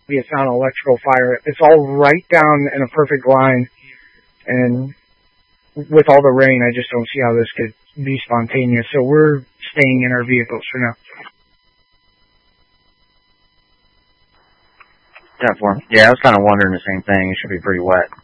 It's not an electrical fire. It's all right down in a perfect line, and with all the rain, I just don't see how this could be spontaneous. So we're staying in our vehicles for now. 10-4. Yeah, I was kind of wondering the same thing. It should be pretty wet.